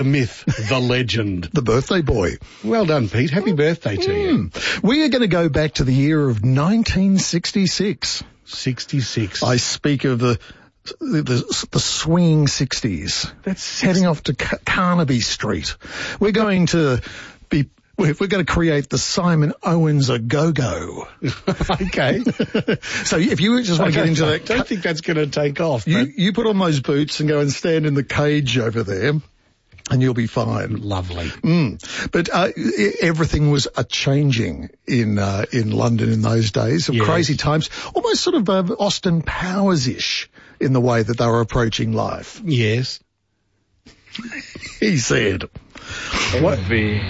The myth, the legend. The birthday boy. Well done, Pete. Happy birthday to you. We are going to go back to the year of 1966. 66. I speak of the swinging 60s. That's heading off to Carnaby Street. We're going to create the Simon Owens A-Go-Go. Okay. So if you just want to get into that... I don't think that's going to take off. You put on those boots and go and stand in the cage over there, and you'll be fine. Lovely. But everything was changing in London in those days. Yes. Crazy times. Almost sort of Austin Powers-ish in the way that they were approaching life. Yes. He said... Behave.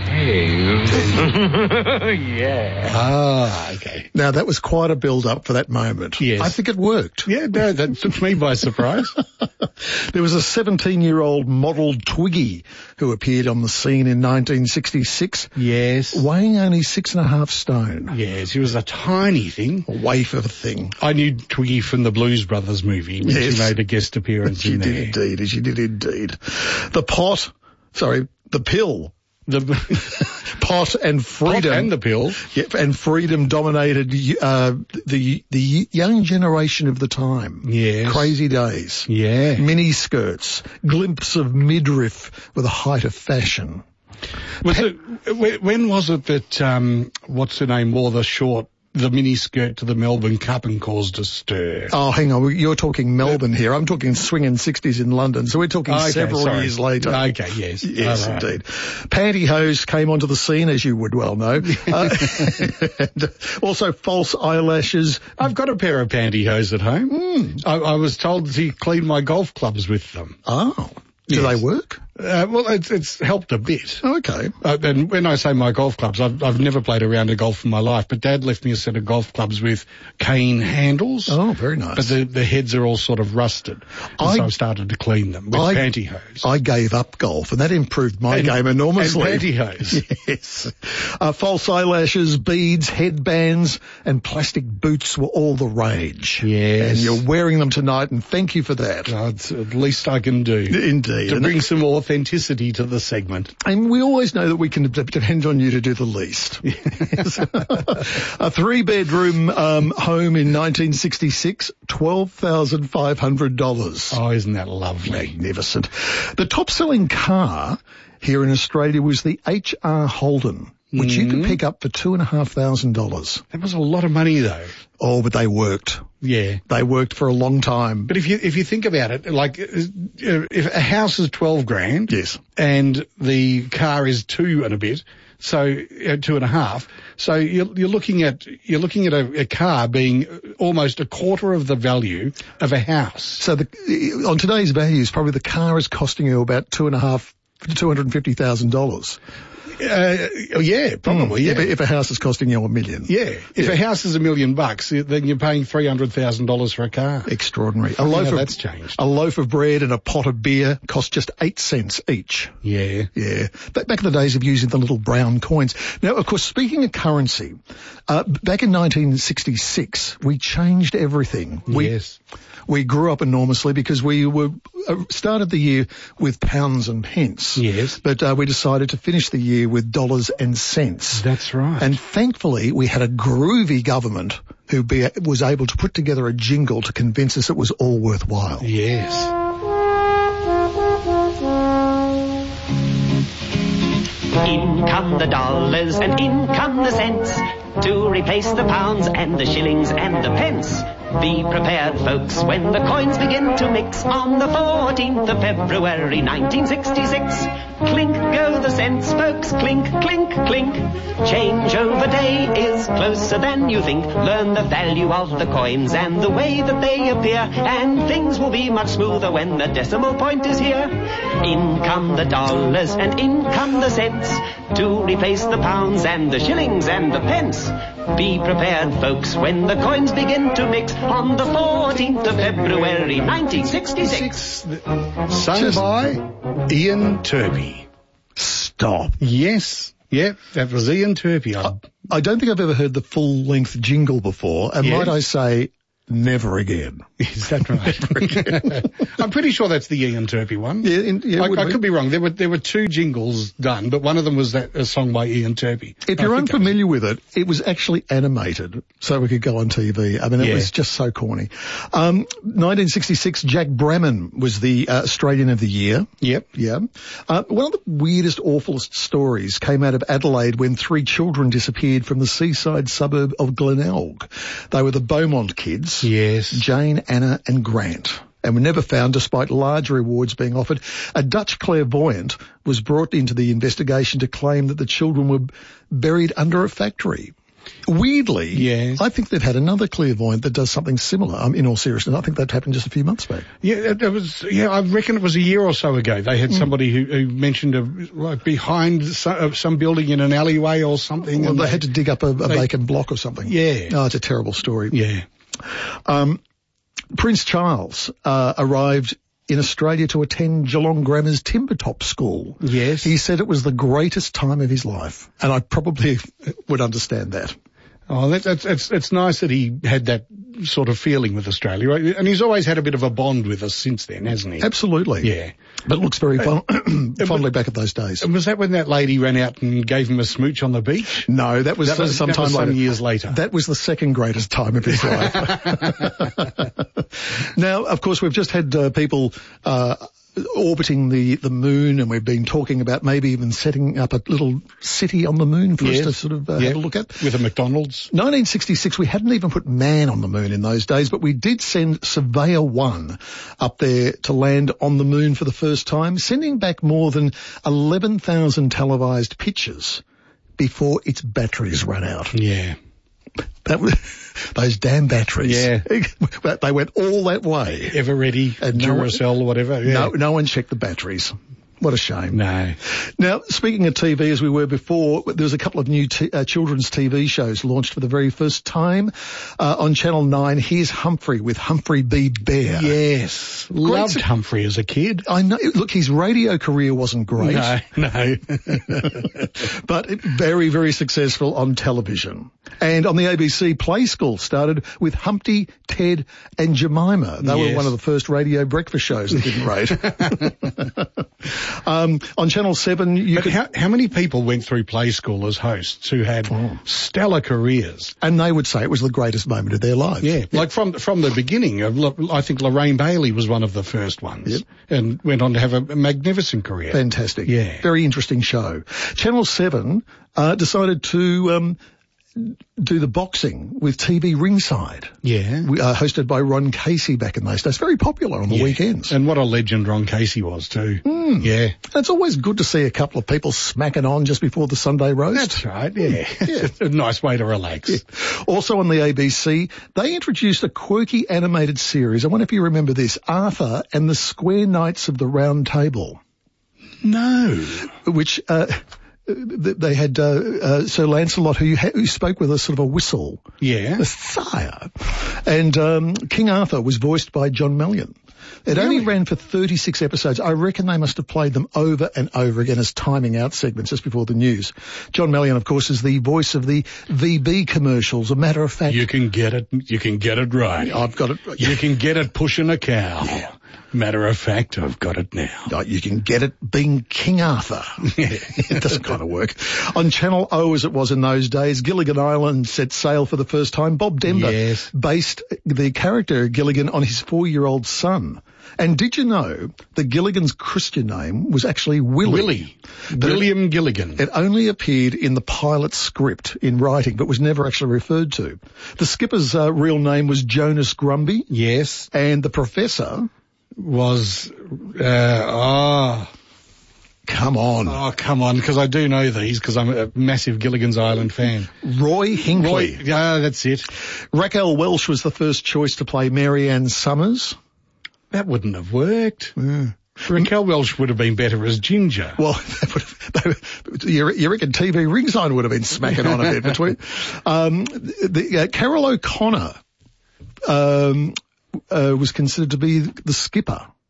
Yeah. Ah, okay. Now, that was quite a build-up for that moment. Yes. I think it worked. Yeah, no, that took me by surprise. There was a 17-year-old model Twiggy who appeared on the scene in 1966. Yes. Weighing only 6.5 stone. Yes, he was a tiny thing. A waif of a thing. I knew Twiggy from the Blues Brothers movie, which she made a guest appearance in there. She did indeed. The pill. Pot and freedom. Pot and the pill. Yep, and freedom dominated the young generation of the time. Yes. Crazy days. Yeah. Mini skirts. Glimpse of midriff with a height of fashion. When was it that, what's her name, wore the mini skirt to the Melbourne Cup and caused a stir? Oh, hang on. You're talking Melbourne here. I'm talking swinging 60s in London. So we're talking several years later. Okay, yes. Yes, right. Indeed. Pantyhose came onto the scene, as you would well know. And also false eyelashes. I've got a pair of pantyhose at home. I was told to clean my golf clubs with them. Oh. Do they work? Well, it's helped a bit. Okay. And when I say my golf clubs, I've never played a round of golf in my life, but Dad left me a set of golf clubs with cane handles. Oh, very nice. But the heads are all sort of rusted. So I started to clean them with pantyhose. I gave up golf, and that improved my game enormously. And pantyhose. Yes. False eyelashes, beads, headbands, and plastic boots were all the rage. Yes. And you're wearing them tonight, and thank you for that. Oh, it's the least I can do. Indeed. To bring some authenticity to the segment. And we always know that we can depend on you to do the least. A 3-bedroom home in 1966, $12,500. Oh, isn't that lovely? Magnificent. The top-selling car here in Australia was the HR Holden, which you could pick up for $2,500. That was a lot of money, though. Oh, but they worked. Yeah. They worked for a long time. But if you think about it, like, if a house is 12 grand. Yes. And the car is 2 and a bit, so 2.5. So you're looking at a car being almost a quarter of the value of a house. So on today's values, probably the car is costing you about $250,000. Yeah, probably. Yeah. If a house is costing you $1 million. Yeah. If a house is $1 million, then you're paying $300,000 for a car. Extraordinary. That's changed. A loaf of bread and a pot of beer cost just 8 cents each. Yeah. Yeah. Back in the days of using the little brown coins. Now, of course, speaking of currency, back in 1966, we changed everything. Yes. We grew up enormously because we started the year with pounds and pence. Yes. But we decided to finish the year with dollars and cents. That's right. And thankfully, we had a groovy government who was able to put together a jingle to convince us it was all worthwhile. Yes. In come the dollars and in come the cents to replace the pounds and the shillings and the pence. Be prepared, folks, when the coins begin to mix on the 14th of February 1966. Clink go the cents, folks, clink, clink, clink. Changeover day is closer than you think. Learn the value of the coins and the way that they appear, and things will be much smoother when the decimal point is here. In come the dollars and in come the cents to replace the pounds and the shillings and the pence. Be prepared, folks, when the coins begin to mix on the 14th of February 1966. Sung by Ian Turpie. Stop. Yes. Yep, that was Ian Turpie. I don't think I've ever heard the full-length jingle before, and might I say, never again. Is that right? I'm pretty sure that's the Ian Turpie one. Yeah, I could be wrong. There were two jingles done, but one of them was a song by Ian Turpie. If you're unfamiliar with it was actually animated, so we could go on TV. I mean, it was just so corny. 1966, Jack Brabham was the Australian of the Year. Yep. Yeah. One of the weirdest, awfulest stories came out of Adelaide when 3 children disappeared from the seaside suburb of Glenelg. They were the Beaumont kids. Yes. Jane, Anna and Grant, and were never found despite large rewards being offered. A Dutch clairvoyant was brought into the investigation to claim that the children were buried under a factory. Weirdly, I think they've had another clairvoyant that does something similar. In all seriousness, I think that happened just a few months back. Yeah, I reckon it was a year or so ago. They had somebody who mentioned behind some building in an alleyway or something. Well, they had to dig up a vacant block or something. Yeah. Oh, it's a terrible story. Yeah. Prince Charles arrived in Australia to attend Geelong Grammar's Timbertop School. Yes. He said it was the greatest time of his life, and I probably would understand that. Oh, it's nice that he had that sort of feeling with Australia, right? And he's always had a bit of a bond with us since then, hasn't he? Absolutely. Yeah. But looks very fondly back at those days. And was that when that lady ran out and gave him a smooch on the beach? No, that was some years later. That was the second greatest time of his life. Now, of course, we've just had people orbiting the moon, and we've been talking about maybe even setting up a little city on the moon for us to sort of have a look at. With a McDonald's. 1966, we hadn't even put man on the moon in those days, but we did send Surveyor 1 up there to land on the moon for the first time, sending back more than 11,000 televised pictures before its batteries ran out. Yeah. That was those damn batteries. Yeah. They went all that way. Ever ready, and Duracell or whatever. Yeah. No one checked the batteries. What a shame. No. Now, speaking of TV, as we were before, there was a couple of new children's TV shows launched for the very first time on Channel 9. Here's Humphrey with Humphrey B. Bear. Yes. Loved Humphrey as a kid. I know. Look, his radio career wasn't great. No. But very, very successful on television. And on the ABC, Play School started with Humpty, Ted and Jemima. They were one of the first radio breakfast shows that didn't rate. On Channel 7, how many people went through Play School as hosts who had stellar careers? And they would say it was the greatest moment of their lives. Yeah, like from the beginning. I think Lorraine Bailey was one of the first ones, and went on to have a magnificent career. Fantastic. Yeah. Very interesting show. Channel 7 decided to do the boxing with TV Ringside. Yeah. Hosted by Ron Casey back in those days. Very popular on the weekends. And what a legend Ron Casey was too. Yeah. It's always good to see a couple of people smacking on just before the Sunday roast. That's right, yeah. It's a nice way to relax. Yeah. Also on the ABC, they introduced a quirky animated series. I wonder if you remember this. Arthur and the Square Knights of the Round Table. No. Which, they had Sir Lancelot, who spoke with a sort of a whistle. Yeah. The sire. And King Arthur was voiced by John Mallion. It only ran for 36 episodes. I reckon they must have played them over and over again as timing out segments just before the news. John Mallion, of course, is the voice of the VB commercials. A matter of fact, you can get it right. I've got it. You can get it pushing a cow. Yeah. Matter of fact, I've got it now. You can get it being King Arthur. It doesn't kind of work. On Channel O, as it was in those days, Gilligan Island set sail for the first time. Bob Denver based the character Gilligan on his 4-year-old son. And did you know that Gilligan's Christian name was actually Willie? William Gilligan. It only appeared in the pilot script in writing, but was never actually referred to. The skipper's real name was Jonas Grumby. Yes. And the professor was, come on. Oh, come on, because I do know these, because I'm a massive Gilligan's Island fan. Roy Hinckley. That's it. Raquel Welch was the first choice to play Mary Ann Summers. That wouldn't have worked. Raquel Welch would have been better as Ginger. Well, you reckon TV Ringside would have been smacking on a bit between. Carol O'Connor was considered to be the skipper.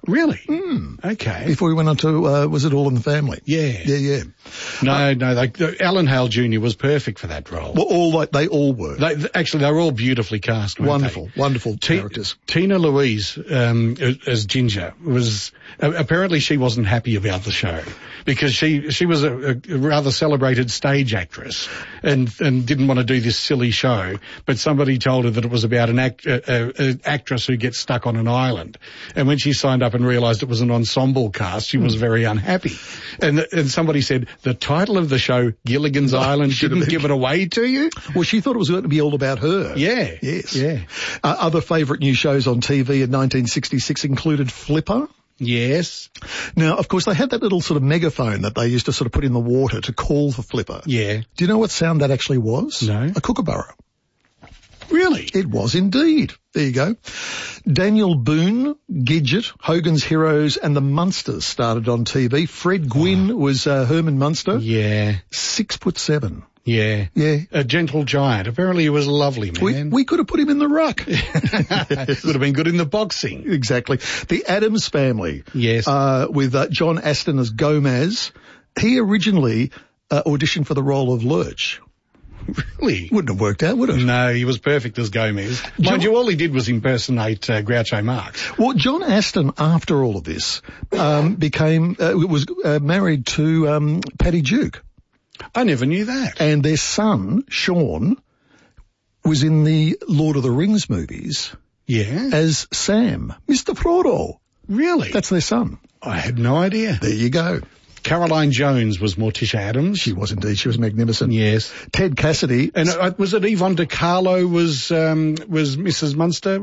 Really? Okay. Before he went on to, was it All in the Family? Yeah. Yeah. No, Alan Hale Jr. was perfect for that role. Well, they all were. Actually, they were all beautifully cast, weren't they? Wonderful characters. Tina Louise, as Ginger, was, apparently she wasn't happy about the show because she was a rather celebrated stage actress and didn't want to do this silly show, but somebody told her that it was about an actress who gets stuck on an island. And when she signed up and realised it was an ensemble cast, she was very unhappy. And somebody said, the title of the show, Gilligan's Island, didn't give it away to you? Well, she thought it was going to be all about her. Yeah. Yes. Yeah. Other favourite new shows on TV in 1966 included Flipper. Yes. Now, of course, they had that little sort of megaphone that they used to sort of put in the water to call for Flipper. Yeah. Do you know what sound that actually was? No. A kookaburra. Really? It was indeed. There you go. Daniel Boone, Gidget, Hogan's Heroes and the Munsters started on TV. Fred Gwynn was Herman Munster. Yeah. 6'7". Yeah. Yeah. A gentle giant. Apparently he was lovely, man. We could have put him in the ruck. Would have been good in the boxing. Exactly. The Addams Family. Yes. With John Aston as Gomez. He originally auditioned for the role of Lurch. Really? Wouldn't have worked out, would it? No, he was perfect as Gomez. Mind you, all he did was impersonate Groucho Marx. Well, John Aston, after all of this, was married to Patty Duke. I never knew that. And their son, Sean, was in the Lord of the Rings movies. Yeah? As Sam, Mr. Frodo. Really? That's their son. I had no idea. There you go. Caroline Jones was Morticia Addams. She was indeed. She was magnificent. Yes. Ted Cassidy. And was it Yvonne De Carlo was Mrs. Munster?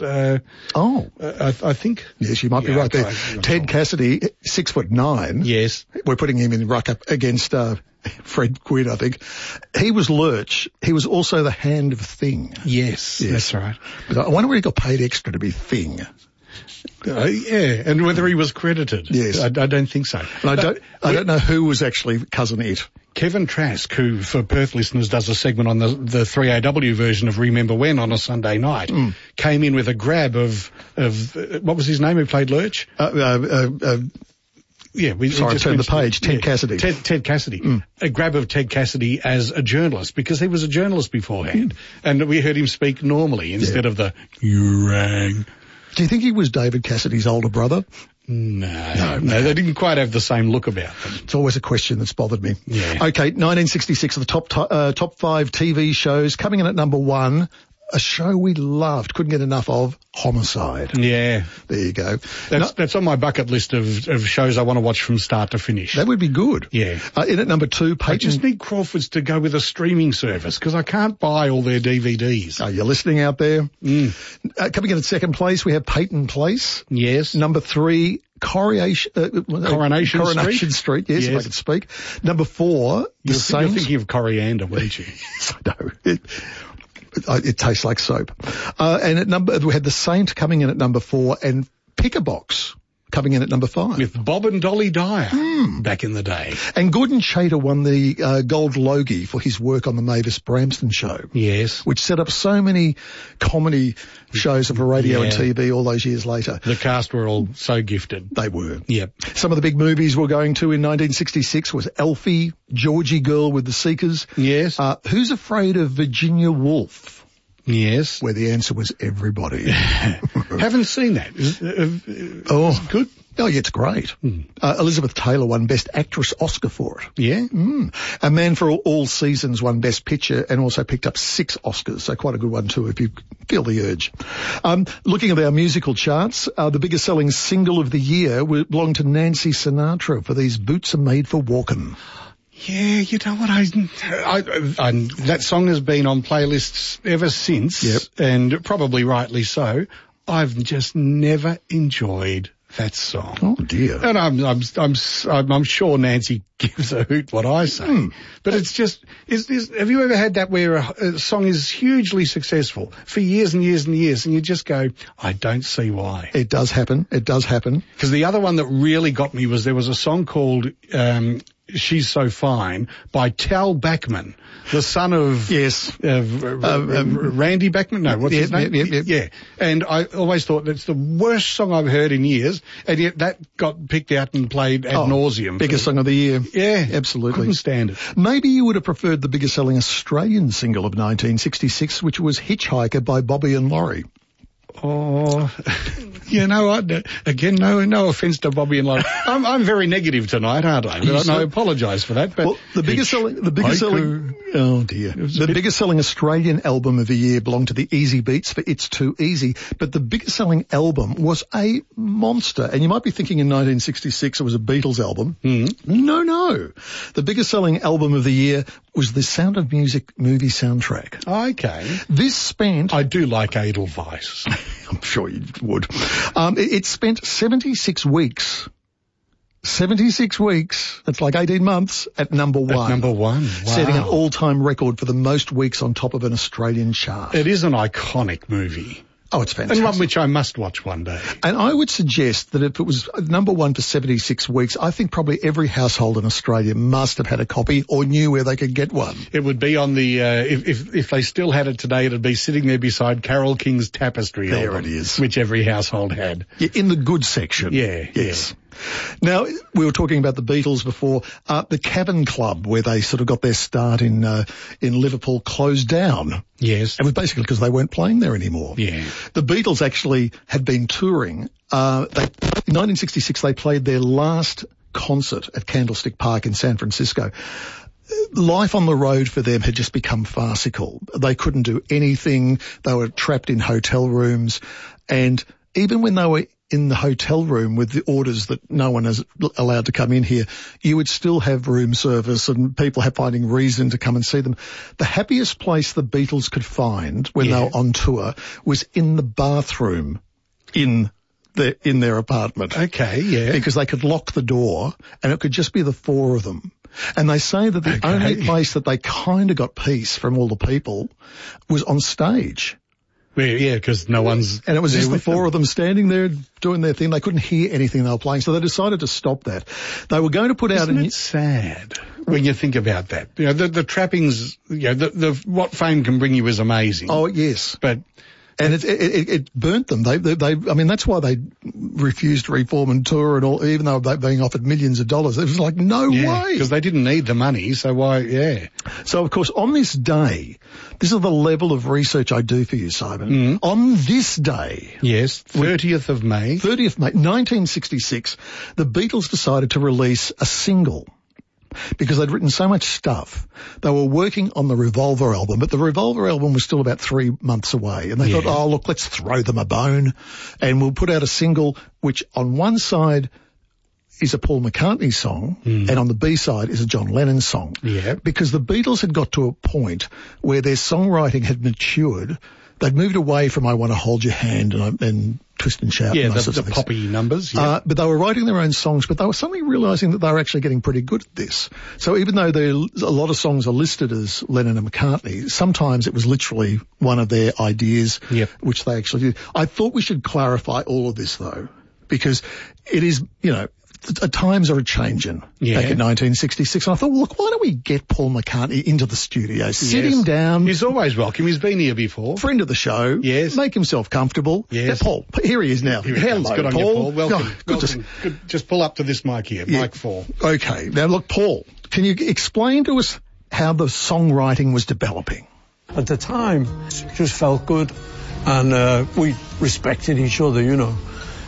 I think. Yes, you might be right there. Ted Cassidy, 6'9". Yes. We're putting him in ruck up against Fred Gwynn, I think. He was Lurch. He was also the hand of Thing. Yes. That's right. But I wonder where he got paid extra to be Thing. Yeah, and whether he was credited. Yes. I don't think so. And I don't know who was actually Cousin It. Kevin Trask, who for Perth listeners does a segment on the 3AW version of Remember When on a Sunday night, came in with a grab of what was his name who played Lurch? Yeah, sorry, turn the page. Ted Cassidy. Ted Cassidy. A grab of Ted Cassidy as a journalist, because he was a journalist beforehand. And we heard him speak normally instead of the, you rang. Do you think he was David Cassidy's older brother? No, they didn't quite have the same look about them. It's always a question that's bothered me. Yeah. Okay, 1966, the top 5 TV shows. Coming in at number 1, a show we loved, couldn't get enough of, Homicide. Yeah. There you go. That's on my bucket list of shows I want to watch from start to finish. That would be good. Yeah. In at number 2, Peyton. I just need Crawford's to go with a streaming service because I can't buy all their DVDs. Are you listening out there? Coming in at second place, we have Peyton Place. Yes. Number 3, Coronation Street. Yes, if I could speak. Number 4, The Saints. You're thinking of Coriander, weren't you? Yes, I know. It tastes like soap. And we had The Saint coming in at number 4 and Pick-a-Box coming in at number 5. With Bob and Dolly Dyer back in the day. And Gordon Chater won the Gold Logie for his work on the Mavis Bramston show. Yes. Which set up so many comedy shows for radio and TV all those years later. The cast were all so gifted. They were. Yep. Some of the big movies we're going to in 1966 was Elfie, Georgie Girl with the Seekers. Yes. Who's Afraid of Virginia Woolf? Yes. Where the answer was everybody. Haven't seen that. Is it good? Oh, yeah, it's great. Elizabeth Taylor won Best Actress Oscar for it. Yeah? A Man for All Seasons won Best Picture and also picked up 6 Oscars, so quite a good one too if you feel the urge. Looking at our musical charts, the biggest selling single of the year belonged to Nancy Sinatra for These Boots Are Made for Walking. Yeah, you know what, that song has been on playlists ever since, and probably rightly so. I've just never enjoyed that song. Oh dear. And I'm sure Nancy gives a hoot what I say. But it's just, have you ever had that where a song is hugely successful for years and years and years and you just go, I don't see why. It does happen. It does happen. Because the other one that really got me was there was a song called, She's So Fine by Tal Bachman, the son of Randy Bachman. No, what's his name? Yeah. And I always thought that's the worst song I've heard in years, and yet that got picked out and played ad nauseum. Biggest song of the year. Yeah, absolutely. Couldn't stand it. Maybe you would have preferred the biggest selling Australian single of 1966, which was Hitchhiker by Bobby and Laurie. Oh, you know what? Again, no offence to Bobby and Laurie. I'm very negative tonight, aren't I? But I apologise for that. But well, the biggest selling Australian album of the year belonged to the Easy Beats for It's Too Easy. But the biggest selling album was a monster. And you might be thinking in 1966 it was a Beatles album. No. The biggest selling album of the year was the Sound of Music movie soundtrack. Okay. This spent... I do like Edelweiss. I'm sure you would. It spent 76 weeks. 76 weeks, that's like 18 months, at number one. Wow. Setting an all-time record for the most weeks on top of an Australian chart. It is an iconic movie. Oh, it's fantastic. And one which I must watch one day. And I would suggest that if it was number one for 76 weeks, I think probably every household in Australia must have had a copy or knew where they could get one. It would be on the, if they still had it today, it would be sitting there beside Carole King's Tapestry There album, it is. which every household had. Yeah, in the good section. Yeah. Yes. Yeah. Now, we were talking about the Beatles before. The Cavern Club, where they sort of got their start in Liverpool, closed down. Yes. It was basically because they weren't playing there anymore. Yeah. The Beatles actually had been touring. In 1966, they played their last concert at Candlestick Park in San Francisco. Life on the road for them had just become farcical. They couldn't do anything. They were trapped in hotel rooms. And even when they were in the hotel room with the orders that no one is allowed to come in here, you would still have room service and people finding reason to come and see them. The happiest place the Beatles could find when they were on tour was in the bathroom in their apartment. Okay, yeah. Because they could lock the door and it could just be the four of them. And they say that the only place that they kind of got peace from all the people was on stage. Yeah, because no one's... And it was just the four of them standing there doing their thing. They couldn't hear anything they were playing, so they decided to stop that. They were going to put out... Isn't it sad when you think about that? You know, the trappings, you know, what fame can bring you is amazing. Oh, yes. But... And it burnt them. I mean, that's why they refused to reform and tour and all, even though they were being offered millions of dollars. It was like, no way. Because they didn't need the money, so why, So, of course, on this day, this is the level of research I do for you, Simon. On this day. Yes, 30th of May. 30th May, 1966, the Beatles decided to release a single. Because they'd written so much stuff. They were working on the Revolver album, but the Revolver album was still about 3 months away. And they thought, oh, look, let's throw them a bone and we'll put out a single which on one side is a Paul McCartney song and on the B side is a John Lennon song. Yeah. Because the Beatles had got to a point where their songwriting had matured. They'd moved away from I Want to Hold Your Hand and Twist and Shout. Yeah, and the poppy numbers. Yeah. But they were writing their own songs, but they were suddenly realising that they were actually getting pretty good at this. So even though a lot of songs are listed as Lennon and McCartney, sometimes it was literally one of their ideas, which they actually did. I thought we should clarify all of this, though, because it is, you know, times are a-changing back in 1966. And I thought, well, look, why don't we get Paul McCartney into the studio, sit him down. He's always welcome. He's been here before. Friend of the show. Yes. Make himself comfortable. Yes. Paul, here he is now. Hello, good on Paul. you, Paul. Welcome. Oh, good. Just pull up to this mic here, mic 4. Okay. Now, look, Paul, can you explain to us how the songwriting was developing? At the time, it just felt good. And we respected each other, you know.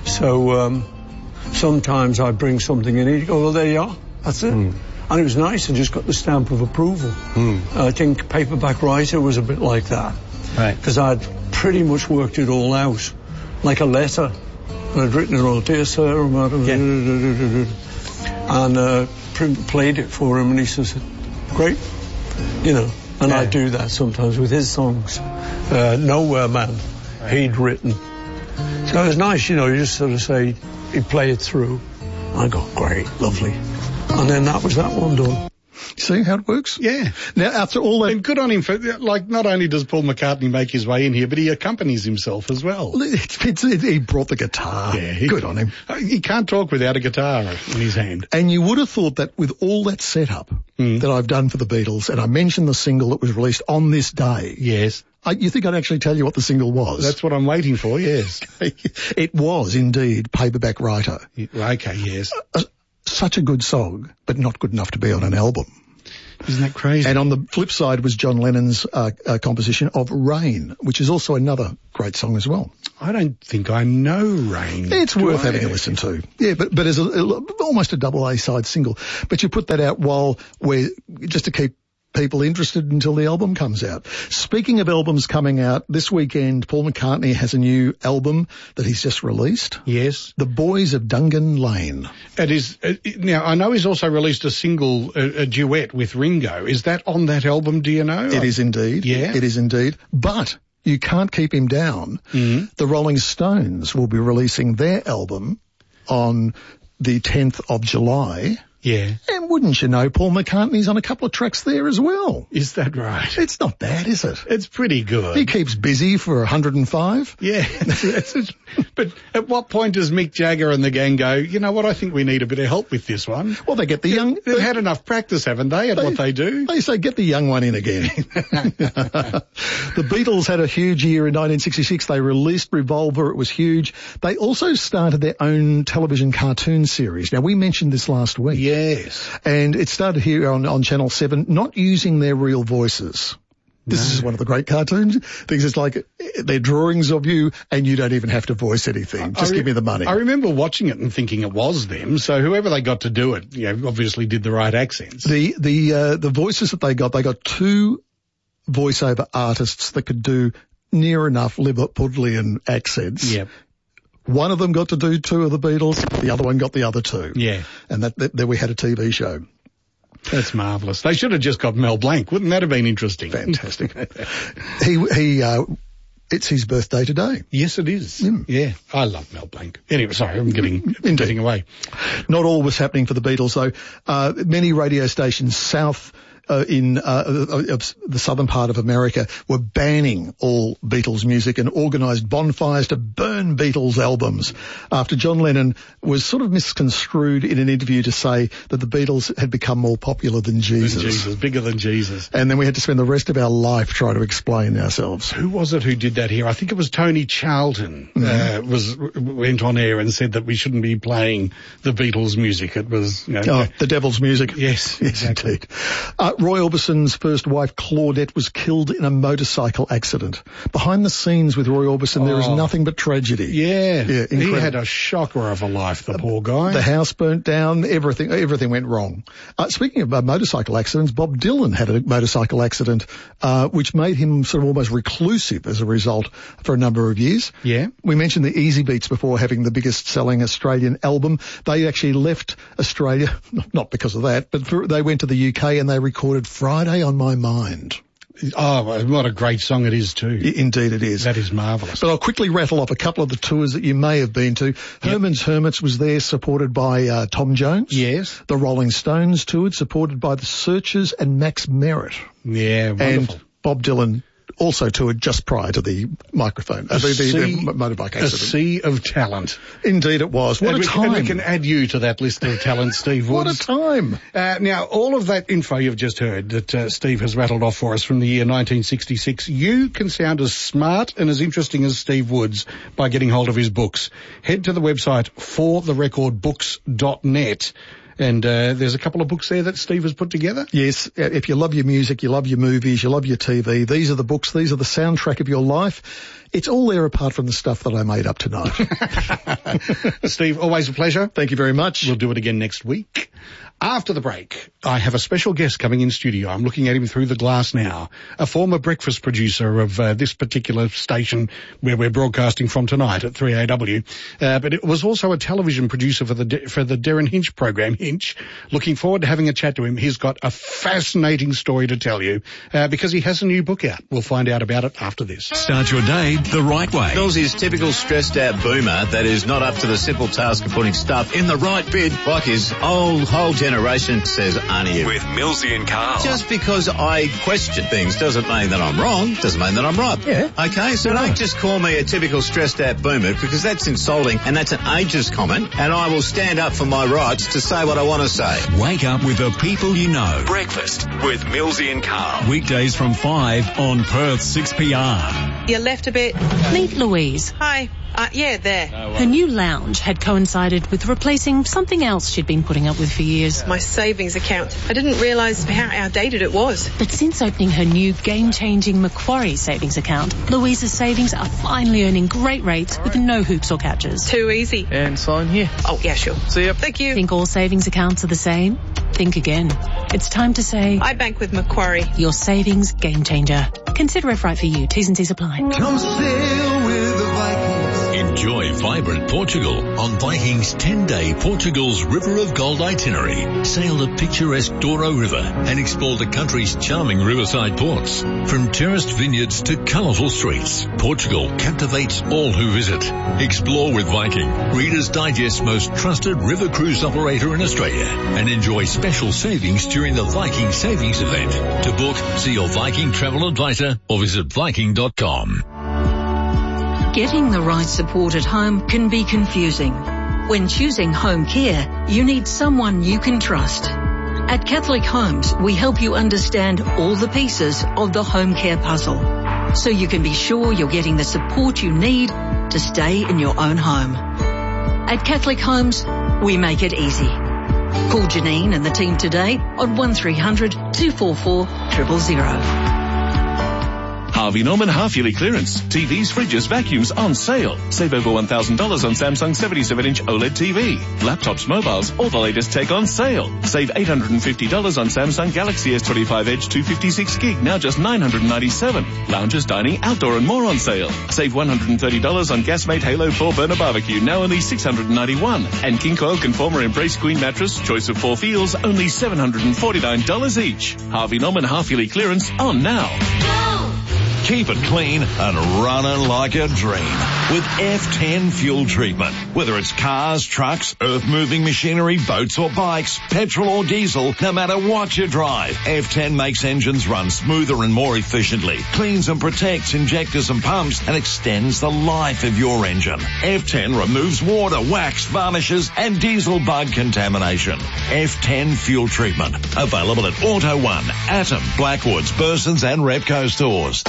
So... sometimes I bring something in, he'd go, well, there you are, that's it. And it was nice, I just got the stamp of approval. I think Paperback Writer was a bit like that. Right. Because I'd pretty much worked it all out, like a letter. And I'd written it all, dear sir, and played it for him, and he says, great, you know. And I do that sometimes with his songs. Nowhere Man, he'd written. So it was nice, you know, you just sort of say, he'd play it through. I go, great, lovely. And then that was that one done. See how it works? Yeah. Now, after all that... And good on him for, like, not only does Paul McCartney make his way in here, but he accompanies himself as well. He brought the guitar. Yeah. Good on him. He can't talk without a guitar in his hand. And you would have thought that with all that setup that I've done for the Beatles, and I mentioned the single that was released on this day. Yes. You think I'd actually tell you what the single was? That's what I'm waiting for, yes. It was indeed Paperback Writer. Okay, yes. Such a good song, but not good enough to be on an album. Isn't that crazy? And on the flip side was John Lennon's composition of Rain, which is also another great song as well. I don't think I know Rain. It's worth having a listen to. Yeah, but as almost a double A-side single. But you put that out just to keep people interested until the album comes out. Speaking of albums coming out, this weekend Paul McCartney has a new album that he's just released. Yes. The Boys of Dungan Lane. It is. Now, I know he's also released a single, a duet with Ringo. Is that on that album, do you know? It is indeed. Yeah. It is indeed. But you can't keep him down. Mm-hmm. The Rolling Stones will be releasing their album on the 10th of July. Yeah. And wouldn't you know, Paul McCartney's on a couple of tracks there as well. Is that right? It's not bad, is it? It's pretty good. He keeps busy for 105. Yeah. But at what point does Mick Jagger and the gang go, you know what, I think we need a bit of help with this one? Well, they get the young... They've had enough practice, haven't they, at what they do? They say, get the young one in again. The Beatles had a huge year in 1966. They released Revolver. It was huge. They also started their own television cartoon series. Now, we mentioned this last week. Yes. And it started here on Channel 7, not using their real voices. This is one of the great cartoons things. It's like they're drawings of you and you don't even have to voice anything. Just give me the money. I remember watching it and thinking it was them. So whoever they got to do it, obviously did the right accents. The voices that they got two voiceover artists that could do near enough Liverpudlian accents. Yep. One of them got to do two of the Beatles. The other one got the other two. Yeah. And then we had a TV show. That's marvellous. They should have just got Mel Blanc. Wouldn't that have been interesting? Fantastic. It's his birthday today. Yes, it is. Yeah. I love Mel Blanc. Anyway, sorry, I'm getting away. Not all was happening for the Beatles, though. Many radio stations south in the southern part of America were banning all Beatles music and organised bonfires to burn Beatles albums after John Lennon was sort of misconstrued in an interview to say that the Beatles had become more popular than Jesus. Bigger than Jesus. And then we had to spend the rest of our life trying to explain ourselves. Who was it who did that here? I think it was Tony Charlton went on air and said that we shouldn't be playing the Beatles music. It was... the devil's music. Yes, exactly. Indeed. Roy Orbison's first wife, Claudette, was killed in a motorcycle accident. Behind the scenes with Roy Orbison, there is nothing but tragedy. Yeah, incredible. He had a shocker of a life, the poor guy. The house burnt down, everything went wrong. Speaking of motorcycle accidents, Bob Dylan had a motorcycle accident, which made him sort of almost reclusive as a result for a number of years. Yeah. We mentioned the Easy Beats before having the biggest selling Australian album. They actually left Australia, not because of that, but they went to the UK and they recorded Friday on My Mind. Oh, what a great song it is too. Indeed it is. That is marvellous. But I'll quickly rattle off a couple of the tours that you may have been to. Yep. Herman's Hermits was there, supported by Tom Jones. Yes. The Rolling Stones toured, supported by the Searchers and Max Merritt. Yeah, wonderful. And Bob Dylan also toured just prior to the microphone, the motorbike accident. A sea of talent. Indeed it was. What a time. And we can add you to that list of talent, Steve Woods. What a time. Now, all of that info you've just heard that Steve has rattled off for us from the year 1966, you can sound as smart and as interesting as Steve Woods by getting hold of his books. Head to the website fortherecordbooks.net. And there's a couple of books there that Steve has put together. Yes, if you love your music, you love your movies, you love your TV, these are the books, these are the soundtrack of your life. It's all there apart from the stuff that I made up tonight. Steve, always a pleasure. Thank you very much. We'll do it again next week. After the break, I have a special guest coming in studio. I'm looking at him through the glass now. A former breakfast producer of this particular station where we're broadcasting from tonight at 3AW. But it was also a television producer for the Darren Hinch program, Hinch. Looking forward to having a chat to him. He's got a fascinating story to tell you because he has a new book out. We'll find out about it after this. Start your day the right way. Mills is typical stressed out boomer that is not up to the simple task of putting stuff in the right bin like his whole generation generation, says Arnie. With Millsy and Carl. Just because I question things doesn't mean that I'm wrong, doesn't mean that I'm right. Yeah. Okay, so don't just call me a typical stressed out boomer, because that's insulting and that's an ageist comment, and I will stand up for my rights to say what I want to say. Wake up with the people you know. Breakfast with Millsy and Carl. Weekdays from 5 on Perth 6PR. You left a bit. Meet Louise. Hi. Yeah, there. Her new lounge had coincided with replacing something else she'd been putting up with for years. My savings account. I didn't realise how outdated it was. But since opening her new game-changing Macquarie savings account, Louise's savings are finally earning great rates with no hoops or catches. Too easy. And sign here. Oh, yeah, sure. See ya. Thank you. Think all savings accounts are the same? Think again. It's time to say, I bank with Macquarie. your savings game changer. Consider if right for you. T's and C's apply. Come sail with the Vikings. Enjoy vibrant Portugal on Vikings 10-day Portugal's River of Gold itinerary. Sail the picturesque Douro River and explore the country's charming riverside ports. From terraced vineyards to colourful streets, Portugal captivates all who visit. Explore with Viking, Reader's Digest's most trusted river cruise operator in Australia, and enjoy special savings during the Viking Savings event. To book, see your Viking travel advisor or visit Viking.com. Getting the right support at home can be confusing. When choosing home care, you need someone you can trust. At Catholic Homes, we help you understand all the pieces of the home care puzzle, so you can be sure you're getting the support you need to stay in your own home. At Catholic Homes, we make it easy. Call Janine and the team today on 1300 244 000. Harvey Norman half-yearly clearance. TVs, fridges, vacuums on sale. Save over $1,000 on Samsung 77-inch OLED TV. Laptops, mobiles, all the latest tech on sale. Save $850 on Samsung Galaxy S25 Edge 256 gig, now just $997. Lounges, dining, outdoor and more on sale. Save $130 on Gasmate Halo 4-burner barbecue, now only $691. And King Coil Conformer Embrace Queen mattress, choice of 4 feels, only $749 each. Harvey Norman half-yearly clearance on now. Keep it clean and running like a dream with F10 fuel treatment. Whether it's cars, trucks, earth-moving machinery, boats or bikes, petrol or diesel, no matter what you drive, F10 makes engines run smoother and more efficiently, cleans and protects injectors and pumps, and extends the life of your engine. F10 removes water, wax, varnishes and diesel bug contamination. F10 fuel treatment. Available at Auto One, Atom, Blackwoods, Burson's and Repco stores.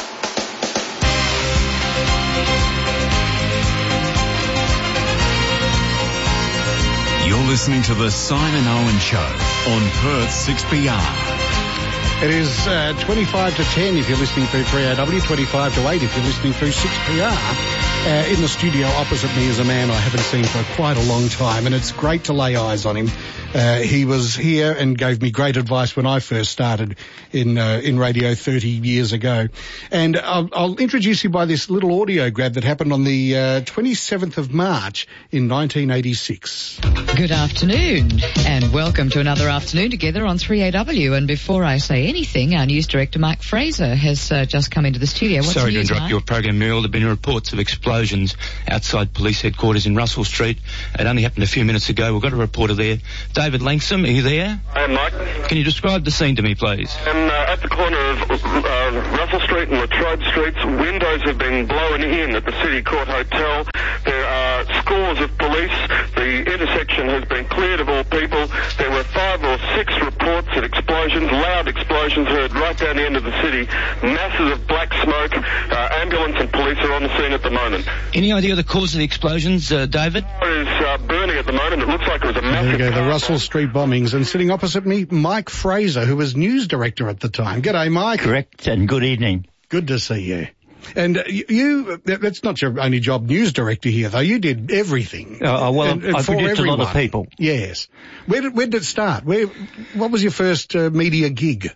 You're listening to the Simon Owen Show on Perth 6PR. It is 25 to 10 if you're listening through 3AW, 25 to 8 if you're listening through 6PR. In the studio opposite me is a man I haven't seen for quite a long time, and it's great to lay eyes on him. He was here and gave me great advice when I first started in radio 30 years ago. And I'll introduce you by this little audio grab that happened on the 27th of March in 1986. Good afternoon, and welcome to another afternoon together on 3AW. And before I say anything, our news director, Mike Fraser, has just come into the studio. What's Sorry to news, interrupt Mike? your program, Muriel. There have been reports of explosions outside police headquarters in Russell Street. It only happened a few minutes ago. We've got a reporter there. David Langsom, are you there? Hi, Mike. Can you describe the scene to me, please? I'm at the corner of Russell Street and Latrobe Streets. Windows have been blown in at the City Court Hotel. There are scores of police. The intersection has been cleared of all people. There were 5 or 6 reports of explosions, loud explosions heard right down the end of the city. Masses of black smoke. Ambulance and police are on the scene at the moment. Any idea the cause of the explosions, David? It is burning at the moment. It looks like it was a massive... There you go, the Russell Street bombings. And sitting opposite me, Mike Fraser, who was news director at the time. G'day, Mike. Correct, and good evening. Good to see you. And you, that's not your only job, news director here, though. You did everything. Well, and I for produced everyone. a lot of people. Yes. Where did it start? What was your first media gig?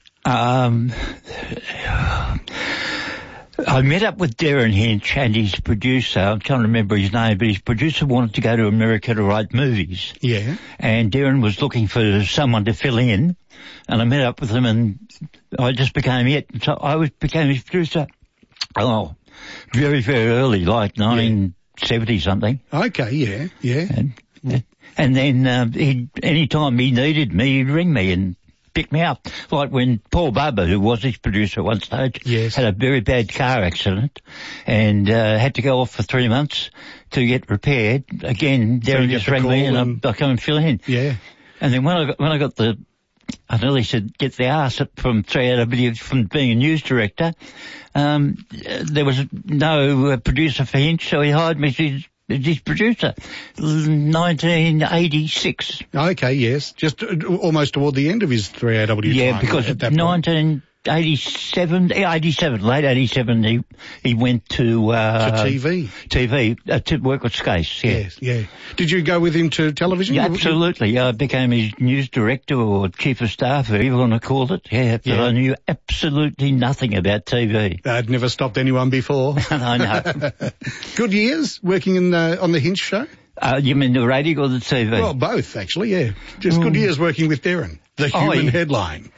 I met up with Darren Hinch and his producer. I'm trying to remember his name, but his producer wanted to go to America to write movies. Yeah. And Darren was looking for someone to fill in, and I met up with him, and I just became it. So I became his producer. Oh, very, very early, like 1970 something. Okay, yeah. And And then any time he needed me, he'd ring me and pick me up. Like when Paul Barber, who was his producer at one stage, had a very bad car accident and had to go off for 3 months to get repaired. Again, Darren just rang me and I come and fill in. Yeah. And then when I got I nearly said get the arse from 3AW from being a news director, there was no producer for Hinch, so he hired me as his producer. 1986. Okay, yes. Just almost toward the end of his 3AW time. Yeah, because 1987, late 87, he went to TV. To work with Skase, yeah. Yes, yeah. Did you go with him to television? Yeah, absolutely. I became his news director or chief of staff, whatever you want to call it. Yeah, but I knew absolutely nothing about TV. I'd never stopped anyone before. I know. Good years working on the Hinch show? You mean the radio or the TV? Well, both, actually, yeah. Just good years working with Darren, the human headline.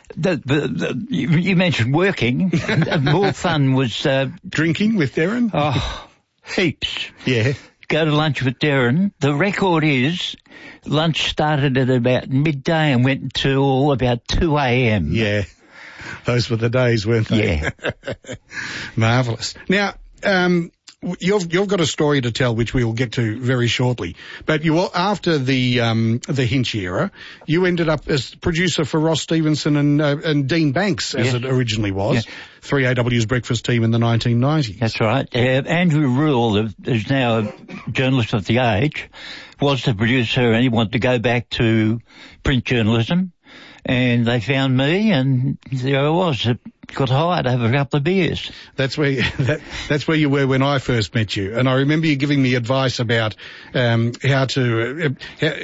You mentioned working. More fun was... drinking with Darren? Oh, heaps. Yeah. Go to lunch with Darren. The record is lunch started at about midday and went until about 2 a.m. Yeah. Those were the days, weren't they? Yeah. Marvellous. Now, you've got a story to tell, which we will get to very shortly. But after the Hinch era, you ended up as producer for Ross Stevenson and Dean Banks, as it originally was. Yeah. 3AW's breakfast team in the 1990s. That's right. Andrew Rule, who's now a journalist of The Age, was the producer, and he wanted to go back to print journalism. And they found me, and there I was. Got hired over a couple of beers. That's where you were when I first met you, and I remember you giving me advice about how to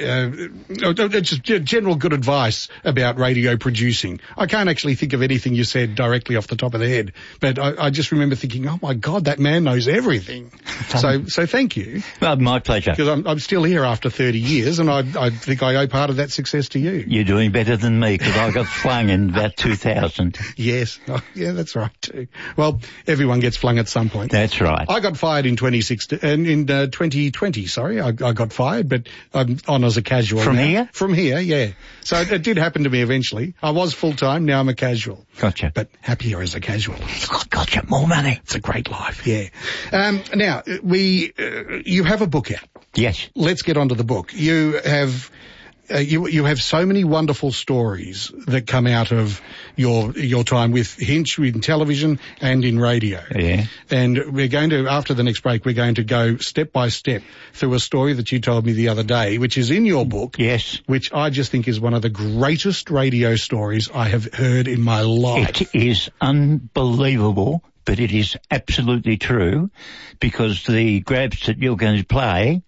just general good advice about radio producing. I can't actually think of anything you said directly off the top of the head, but I just remember thinking, oh my God, that man knows everything. So thank you. Well, my pleasure. Because I'm still here after 30 years, and I think I owe part of that success to you. You're doing better than me, because I got flung in about 2000. Yes. Yeah, that's right too. Well, everyone gets flung at some point. That's right. I got fired in 2020, sorry. I got fired, but I'm on as a casual. From now. Here? From here, yeah. So it did happen to me eventually. I was full-time, now I'm a casual. Gotcha. But happier as a casual. Gotcha, more money. It's a great life, yeah. Now, you have a book out. Yes. Let's get onto the book. You have... You have so many wonderful stories that come out of your time with Hinch in television and in radio. Yeah. And we're going to, after the next break, we're going to go step by step through a story that you told me the other day, which is in your book. Yes. Which I just think is one of the greatest radio stories I have heard in my life. It is unbelievable, but it is absolutely true, because the grabs that you're going to play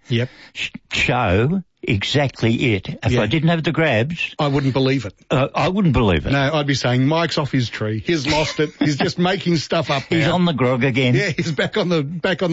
show exactly it. If I didn't have the grabs... I wouldn't believe it. I wouldn't believe it. No, I'd be saying, Mike's off his tree. He's lost it. He's just making stuff up now. He's on the grog again. Yeah, he's back on the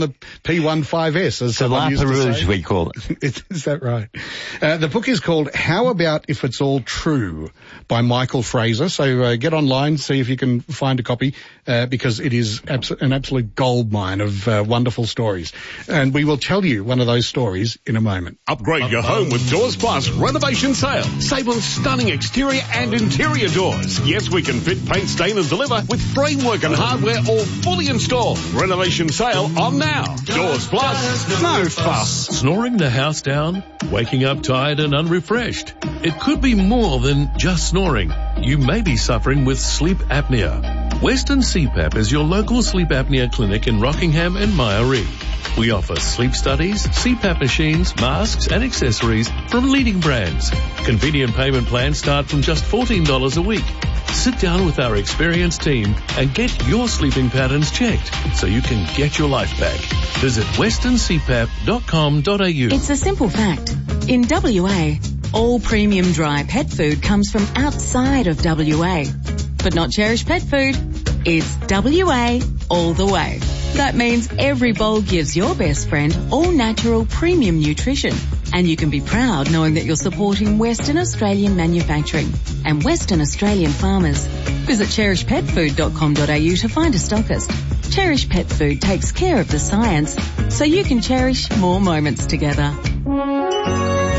P15S, as someone used to say. we call it. Is that right? The book is called How About If It's All True by Michael Fraser. So get online, see if you can find a copy, because it is an absolute goldmine of wonderful stories. And we will tell you one of those stories in a moment. Upgrade your home with Doors Plus renovation sale. Save on stunning exterior and interior doors. Yes, we can fit, paint, stain and deliver with framework and hardware all fully installed. Renovation sale on now. Doors Plus, no fuss. Snoring the house down? Waking up tired and unrefreshed? It could be more than just snoring. You may be suffering with sleep apnea. Western CPAP is your local sleep apnea clinic in Rockingham and Myaree. We offer sleep studies, CPAP machines, masks and accessories from leading brands. Convenient payment plans start from just $14 a week. Sit down with our experienced team and get your sleeping patterns checked so you can get your life back. Visit westerncpap.com.au. It's a simple fact. In WA, all premium dry pet food comes from outside of WA. But not Cherish Pet Food. It's WA all the way. That means every bowl gives your best friend all natural premium nutrition. And you can be proud knowing that you're supporting Western Australian manufacturing and Western Australian farmers. Visit cherishpetfood.com.au to find a stockist. Cherish Pet Food takes care of the science so you can cherish more moments together.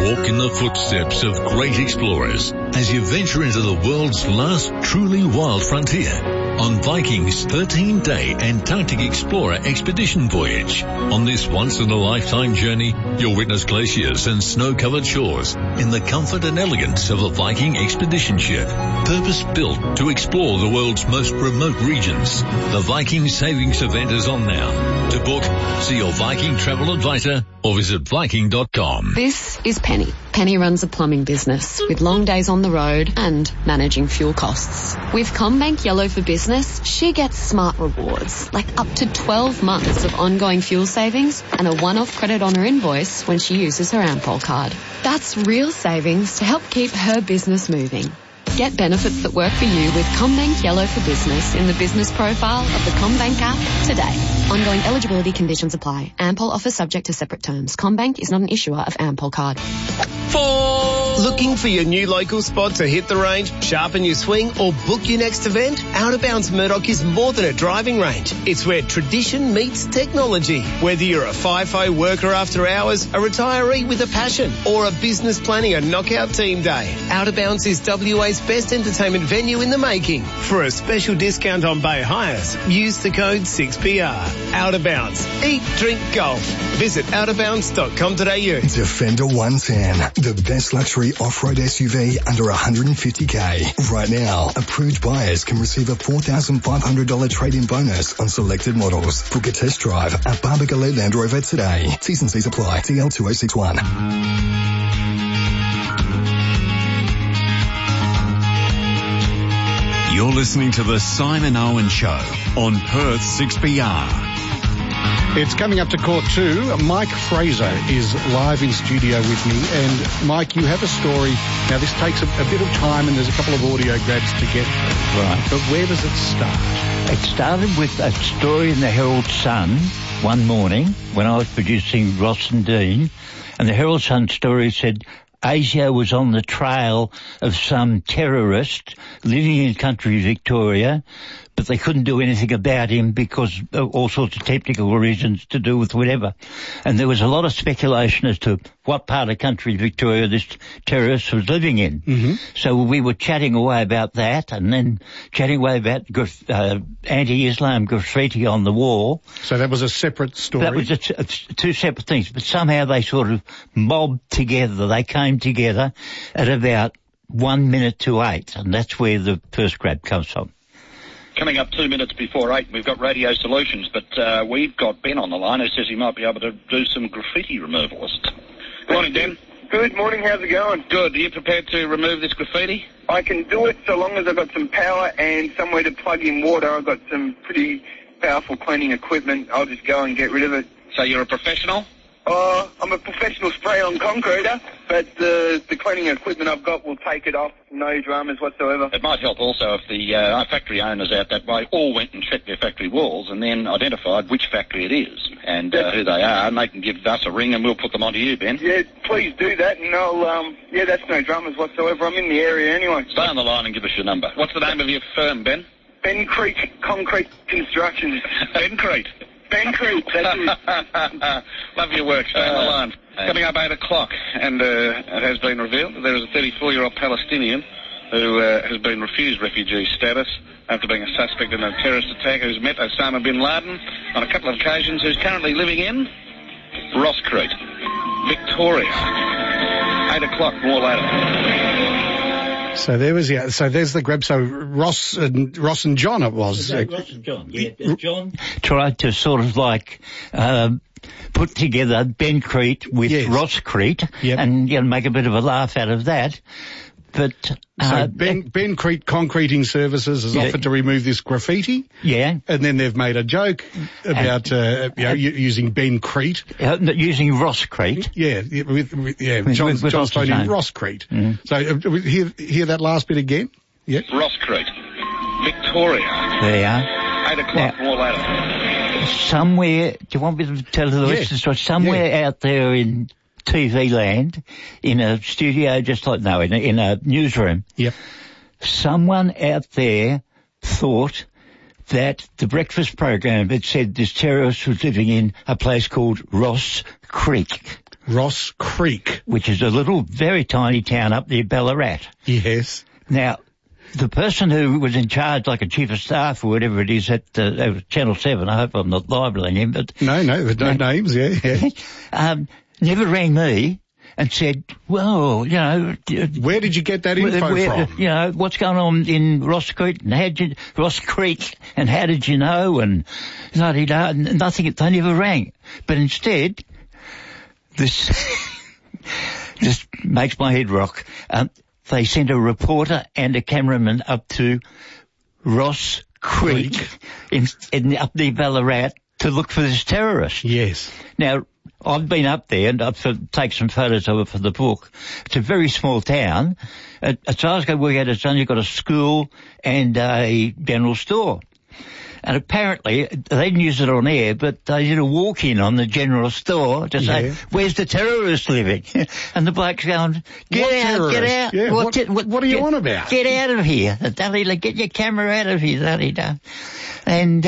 Walk in the footsteps of great explorers as you venture into the world's last truly wild frontier on Viking's 13-day Antarctic Explorer expedition voyage. On this once-in-a-lifetime journey, you'll witness glaciers and snow-covered shores in the comfort and elegance of a Viking expedition ship, purpose-built to explore the world's most remote regions. The Viking Savings event is on now. To book, see your Viking travel advisor or visit Viking.com. This is Penny. Penny runs a plumbing business with long days on the road and managing fuel costs. With CommBank Yellow for Business, she gets smart rewards, like up to 12 months of ongoing fuel savings and a one-off credit on her invoice when she uses her Ampol card. That's real savings to help keep her business moving. Get benefits that work for you with CommBank Yellow for Business in the business profile of the CommBank app today. Ongoing eligibility conditions apply. Ampol offer subject to separate terms. CommBank is not an issuer of Ampol card. Looking for your new local spot to hit the range, sharpen your swing or book your next event? Out of Bounds Murdoch is more than a driving range. It's where tradition meets technology. Whether you're a FIFO worker after hours, a retiree with a passion, or a business planning a knockout team day, Out of Bounds is WA's best entertainment venue in the making. For a special discount on bay hires, use the code 6PR. Out of Bounds. Eat, drink, golf. Visit outofbounds.com.au. Defender 110, the best luxury off-road SUV under $150K. Right now, approved buyers can receive a $4,500 trade-in bonus on selected models. Book a test drive at Barbagaloo Land Rover today. T's and C's apply. TL2061. You're listening to the Simon Owen Show on Perth 6PR. It's coming up to Court 2. Mike Fraser is live in studio with me. And, Mike, you have a story. Now, this takes a bit of time and there's a couple of audio grabs to get through. Right. But where does it start? It started with a story in the Herald Sun one morning when I was producing Ross and Dean. And the Herald Sun story said Asia was on the trail of some terrorist living in country Victoria, but they couldn't do anything about him because of all sorts of technical reasons to do with whatever. And there was a lot of speculation as to what part of country Victoria this terrorist was living in. Mm-hmm. So we were chatting away about that and then chatting away about anti-Islam graffiti on the wall. So that was a separate story? That was two separate things, but somehow they sort of mobbed together. They came together at about 1 minute to 8, and that's where the first grab comes from. Coming up 2 minutes before 8, we've got Radio Solutions, but we've got Ben on the line who says he might be able to do some graffiti removal. Good morning, Ben. Good morning, how's it going? Good. Are you prepared to remove this graffiti? I can do it so long as I've got some power and somewhere to plug in water. I've got some pretty powerful cleaning equipment. I'll just go and get rid of it. So you're a professional? I'm a professional spray-on concreter, but the cleaning equipment I've got will take it off, no dramas whatsoever. It might help also if the factory owners out that way all went and checked their factory walls and then identified which factory it is and who they are, and they can give us a ring and we'll put them onto you, Ben. Yeah, please do that, and I'll, that's no dramas whatsoever. I'm in the area anyway. Stay on the line and give us your number. What's the name of your firm, Ben? Ben Crete Concrete Construction. Ben Crete. Ben Crete, that's it. Love your work. Stay on the line. Coming up 8 o'clock, and it has been revealed that there is a 34-year-old Palestinian who has been refused refugee status after being a suspect in a terrorist attack, who's met Osama bin Laden on a couple of occasions, who's currently living in Ross Crete, Victoria. 8 o'clock, more later. So there's the grab. So Ross and John it was. Ross and John, yeah. John tried to sort of like put together Ben Crete with Ross Crete and make a bit of a laugh out of that. But so Ben Crete Concreting Services has offered to remove this graffiti. Yeah. And then they've made a joke about using Ben Crete. Using Ross Crete. Yeah, John's phone in Ross Crete. Mm. So hear that last bit again? Yeah. Ross Crete, Victoria. There you are. 8 o'clock, more later. Somewhere, do you want me to tell the rest of the story? Somewhere out there in TV land, in a studio in a newsroom. Yep. Someone out there thought that the breakfast program had said this terrorist was living in a place called Ross Creek. Ross Creek. Which is a little, very tiny town up near Ballarat. Yes. Now, the person who was in charge, like a chief of staff or whatever it is at Channel 7, I hope I'm not libeling him, but... No, names, yeah. Never rang me and said, well, you know... Where did you get that info from? You know, what's going on in Ross Creek and how did you know? And nothing, they never rang. But instead, this makes my head rock. They sent a reporter and a cameraman up to Ross Creek up near Ballarat to look for this terrorist. Yes. Now, I've been up there and I've taken some photos of it for the book. It's a very small town. As far as I can work out, it's only got a school and a general store. And apparently, they didn't use it on air, but they did a walk-in on the general store to say, where's the terrorist living? And the bloke's going, get out. Yeah, what are you on about? Get out of here. Get your camera out of here. And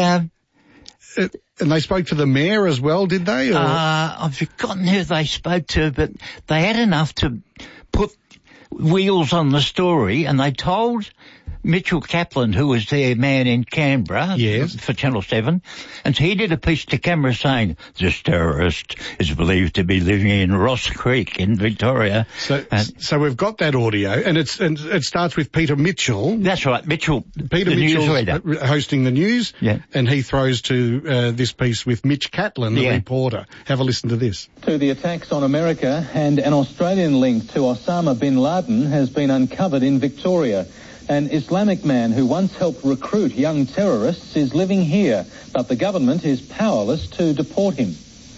they spoke to the mayor as well, did they? I've forgotten who they spoke to, but they had enough to put wheels on the story, and they told Mitchell Kaplan, who was their man in Canberra for Channel 7, and so he did a piece to camera saying, this terrorist is believed to be living in Ross Creek in Victoria. So we've got that audio, and it starts with Peter Mitchell. That's right, Mitchell. Peter Mitchell hosting the news, and he throws to this piece with Mitch Catlin, the reporter. Have a listen to this. To the attacks on America, and an Australian link to Osama bin Laden has been uncovered in Victoria. An Islamic man who once helped recruit young terrorists is living here, but the government is powerless to deport him.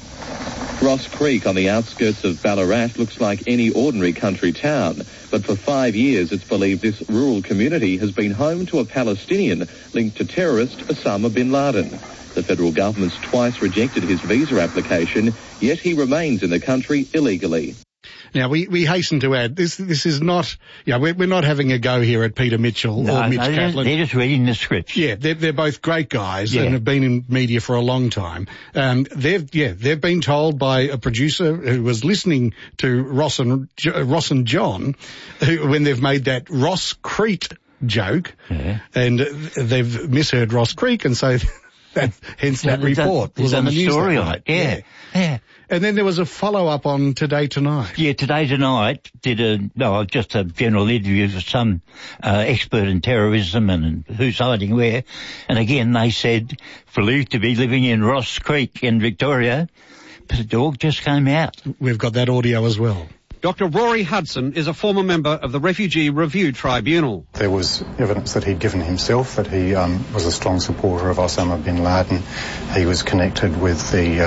Ross Creek on the outskirts of Ballarat looks like any ordinary country town, but for 5 years it's believed this rural community has been home to a Palestinian linked to terrorist Osama bin Laden. The federal government's twice rejected his visa application, yet he remains in the country illegally. Now, we hasten to add, this is not, we're not having a go here at Peter Mitchell or Mitch Catlin. They're just reading the scripts. Yeah, they're both great guys and have been in media for a long time. They've been told by a producer who was listening to Ross and John, when they've made that Ross Creek joke, and they've misheard Ross Creek, and so hence that report was on the news. Story on it, yeah. And then there was a follow-up on Today Tonight. Yeah, Today Tonight did just a general interview with some expert in terrorism and who's hiding where. And again, they said, believed to be living in Ross Creek in Victoria, but the dog just came out. We've got that audio as well. Dr. Rory Hudson is a former member of the Refugee Review Tribunal. There was evidence that he'd given himself that he was a strong supporter of Osama bin Laden. He was connected with the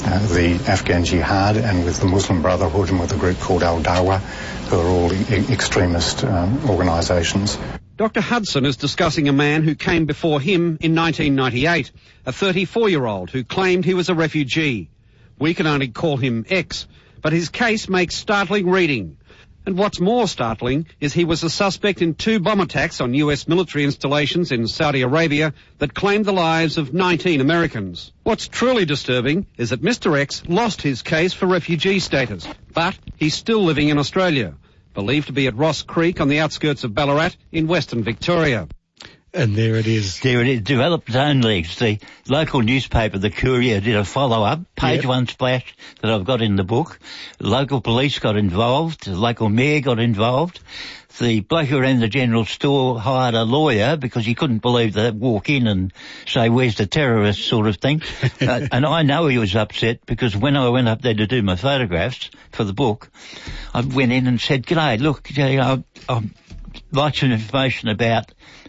Afghan Jihad and with the Muslim Brotherhood and with a group called Al-Dawa, who are all extremist organisations. Dr. Hudson is discussing a man who came before him in 1998, a 34-year-old who claimed he was a refugee. We can only call him X. But his case makes startling reading. And what's more startling is he was a suspect in 2 bomb attacks on US military installations in Saudi Arabia that claimed the lives of 19 Americans. What's truly disturbing is that Mr. X lost his case for refugee status, but he's still living in Australia, believed to be at Ross Creek on the outskirts of Ballarat in Western Victoria. And there it is. There it is, developed its own legs. The local newspaper, the Courier, did a follow-up, page 1 splash that I've got in the book. The local police got involved. The local mayor got involved. The bloke who ran the general store hired a lawyer because he couldn't believe they'd walk in and say, where's the terrorist sort of thing. And I know he was upset because when I went up there to do my photographs for the book, I went in and said, g'day, look, I'd like some information about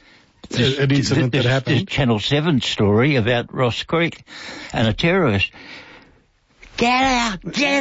an incident that happened. This Channel 7 story about Ross Creek and a terrorist. Get out!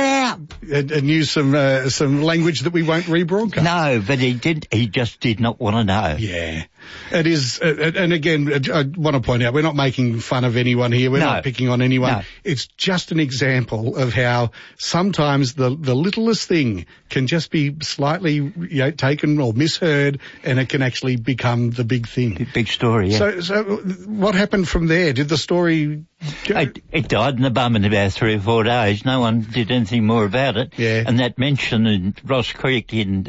And use some language that we won't rebroadcast. No, but he just did not want to know. Yeah. It is, and again, I want to point out, we're not making fun of anyone here. We're not picking on anyone. No. It's just an example of how sometimes the littlest thing can just be slightly taken or misheard, and it can actually become the big thing. Big story, yeah. So what happened from there? Did the story go? It died in the bum in about 3 or 4 days. No one did anything more about it. Yeah. And that mention in Ross Creek,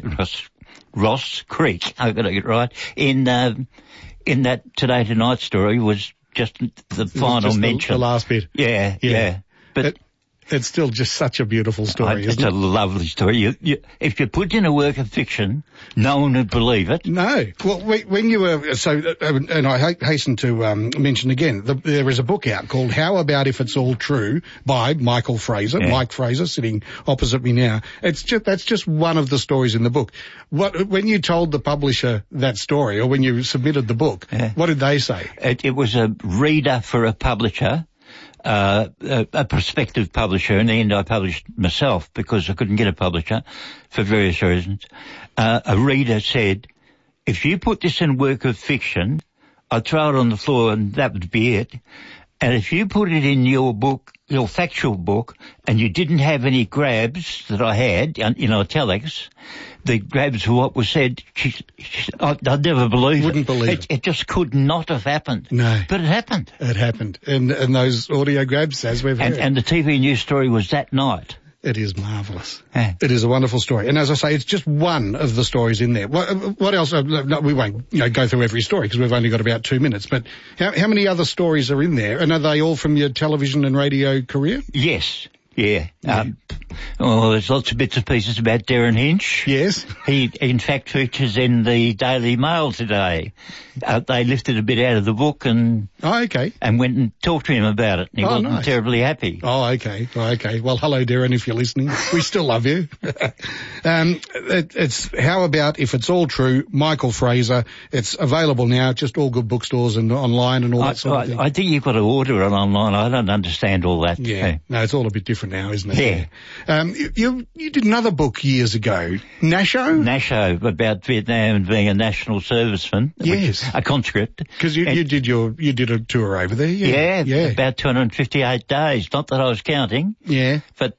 I got to get it right, in that Today Tonight story was just the final mention. The last bit. Yeah. But it's still just such a beautiful story, it's a lovely story. If you put in a work of fiction, no one would believe it. No. Well, when you were... and I hasten to mention again, there is a book out called How About If It's All True by Michael Fraser, Mike Fraser, sitting opposite me now. That's just one of the stories in the book. When you told the publisher that story, or when you submitted the book, what did they say? It was a reader for a publisher. A prospective publisher. In the end, I published myself because I couldn't get a publisher for various reasons. A reader said, if you put this in work of fiction, I'd throw it on the floor and that would be it. And if you put it in your book, your factual book, and you didn't have any grabs that I had in italics, the grabs of what was said, I'd never believe it. Wouldn't believe it. It just could not have happened. No. But it happened. It happened. And those audio grabs, as we've heard. And the TV news story was that night. It is marvellous. It is a wonderful story. And as I say, it's just one of the stories in there. What else? No, we won't go through every story because we've only got about 2 minutes. But how many other stories are in there? And are they all from your television and radio career? Yes. Yeah. There's lots of bits and pieces about Darren Hinch. Yes. He, in fact, features in the Daily Mail today. They lifted a bit out of the book and... Oh, okay. And went and talked to him about it. And he wasn't terribly happy. Oh, okay. Well, hello, Darren, if you're listening. We still love you. It's How About If It's All True, Michael Fraser. It's available now, just all good bookstores and online and all that sort of thing. I think you've got to order it online. I don't understand all that. Yeah. No, it's all a bit different now, isn't it? Yeah. You did another book years ago, Nasho, about Vietnam and being a national serviceman. Yes. A conscript. Because you did a tour over there. Yeah. About 258 days. Not that I was counting. Yeah. But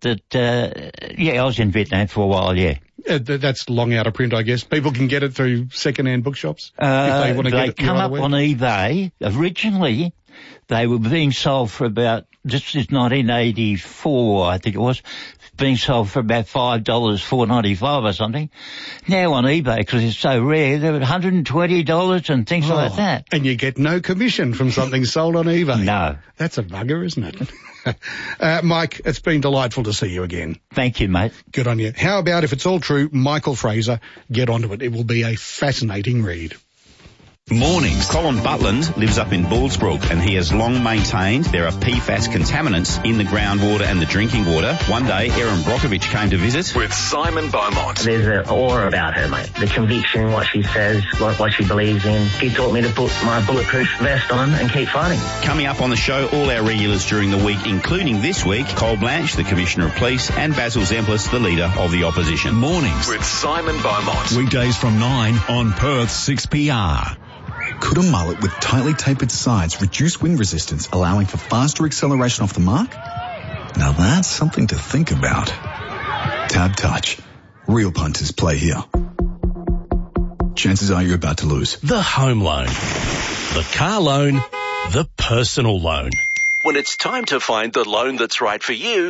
I was in Vietnam for a while, yeah. That's long out of print, I guess. People can get it through second-hand bookshops if they want to get it. They come up on eBay. Originally, they were being sold for about, this is 1984, I think it was, being sold for about $5, $4.95 or something. Now on eBay, because it's so rare, they're at $120 and things like that. And you get no commission from something sold on eBay. No. That's a bugger, isn't it? Mike, it's been delightful to see you again. Thank you, mate. Good on you. How About If It's All True, Michael Fraser. Get onto it. It will be a fascinating read. Mornings. Colin Butland lives up in Bullsbrook and he has long maintained there are PFAS contaminants in the groundwater and the drinking water. One day, Erin Brockovich came to visit. With Simon Beaumont. There's an aura about her, mate. The conviction, what she says, what she believes in. She taught me to put my bulletproof vest on and keep fighting. Coming up on the show, all our regulars during the week, including this week, Cole Blanche, the Commissioner of Police, and Basil Zemplis, the Leader of the Opposition. Mornings. With Simon Beaumont. Weekdays from 9 on Perth 6PR. Could a mullet with tightly tapered sides reduce wind resistance, allowing for faster acceleration off the mark? Now that's something to think about. Tab Touch. Real punters play here. Chances are you're about to lose. The home loan, the car loan, the personal loan. When it's time to find the loan that's right for you,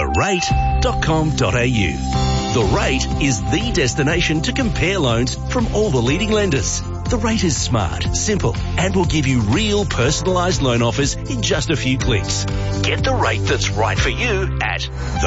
therate.com.au. The Rate is the destination to compare loans from all the leading lenders. The Rate is smart, simple, and will give you real personalised loan offers in just a few clicks. Get the rate that's right for you at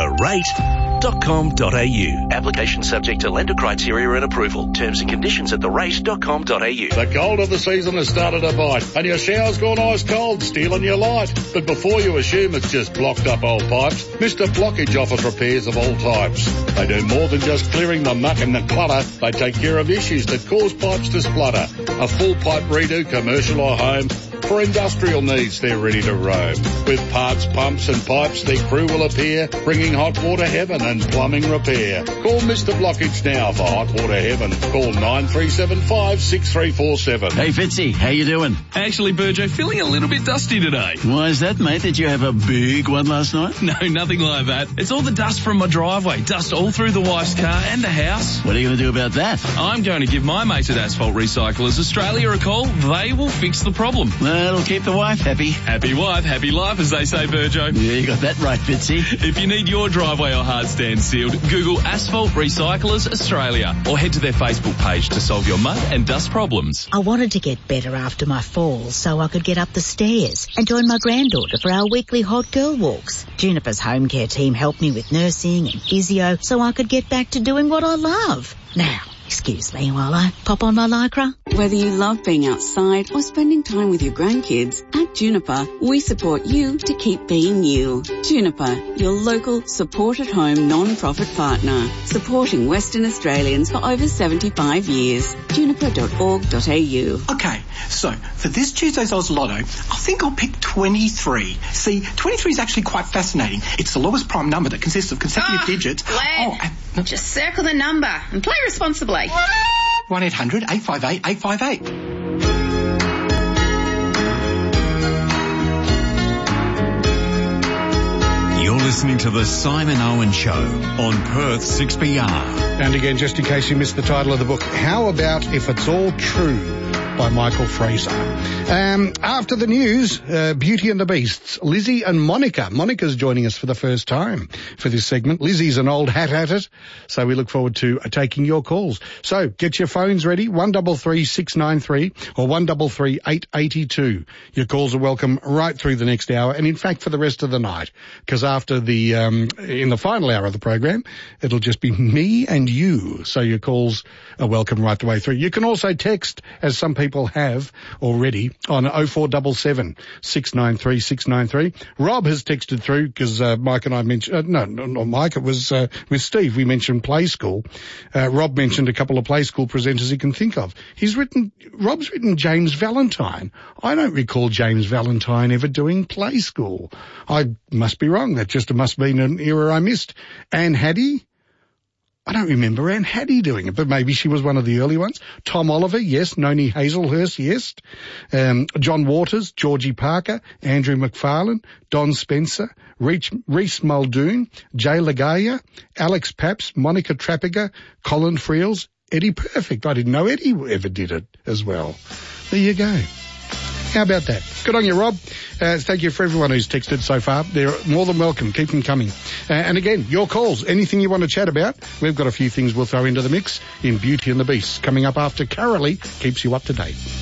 therate.com.au. Application subject to lender criteria and approval. Terms and conditions at therate.com.au. The cold of the season has started to bite, and your shower's gone ice cold, stealing your light. But before you assume it's just blocked up old pipes, Mr. Blockage offers repairs of all types. They do more than just clearing the muck and the clutter. They take care of issues that cause pipes to splutter. A full pipe redo, commercial or home, For industrial needs, they're ready to roam. With parts, pumps and pipes, their crew will appear, bringing hot water heaven and plumbing repair. Call Mr. Blockage now for hot water heaven. Call 9375 6347. Hey Fitzy, how you doing? Actually, Burjo, feeling a little bit dusty today. Why is that, mate? Did you have a big one last night? No, nothing like that. It's all the dust from my driveway. Dust all through the wife's car and the house. What are you going to do about that? I'm going to give my mates at Asphalt Recyclers Australia a call. They will fix the problem. That'll keep the wife happy. Happy wife, happy life, as they say, Burjo. Yeah, you got that right, Fitzy. If you need your driveway or hard stand sealed, Google Asphalt Recyclers Australia or head to their Facebook page to solve your mud and dust problems. I wanted to get better after my falls so I could get up the stairs and join my granddaughter for our weekly hot girl walks. Juniper's home care team helped me with nursing and physio so I could get back to doing what I love. Now, excuse me while I pop on my Lycra. Whether you love being outside or spending time with your grandkids, at Juniper, we support you to keep being you. Juniper, your local support-at-home non-profit partner, supporting Western Australians for over 75 years. Juniper.org.au. Okay, so for this Tuesday's Oz Lotto, I think I'll pick 23. See, 23 is actually quite fascinating. It's the lowest prime number that consists of consecutive digits. Glenn, just circle the number and play responsibly. 1-800-858-858. You're listening to the Simon Owen Show on Perth 6PR. And again, just in case you missed the title of the book, How About If It's All True? By Michael Fraser. After the news, Beauty and the Beasts, Lizzie and Monica. Monica's joining us for the first time for this segment. Lizzie's an old hat at it, so we look forward to taking your calls. So get your phones ready, 133 693 or 133 882. Your calls are welcome right through the next hour, and in fact for the rest of the night, because after the in the final hour of the program, it'll just be me and you. So your calls are welcome right the way through. You can also text, as some people have already, on 0477 693 693. Rob has texted through because Mike and I mentioned, not Mike, it was with Steve. We mentioned Play School. Rob mentioned a couple of Play School presenters he can think of. Rob's written James Valentine. I don't recall James Valentine ever doing Play School. I must be wrong. That just must have been an era I missed. Anne Haddie? I don't remember Anne Haddie doing it, but maybe she was one of the early ones. Tom Oliver, yes. Noni Hazelhurst, yes. John Waters, Georgie Parker, Andrew McFarlane, Don Spencer, Reese Muldoon, Jay Lagaya, Alex Paps, Monica Trappiger, Colin Friels, Eddie Perfect. I didn't know Eddie ever did it as well. There you go. How about that? Good on you, Rob. Thank you for everyone who's texted so far. They're more than welcome. Keep them coming. And again, your calls, anything you want to chat about, we've got a few things we'll throw into the mix in Beauty and the Beast. Coming up after Carolee keeps you up to date.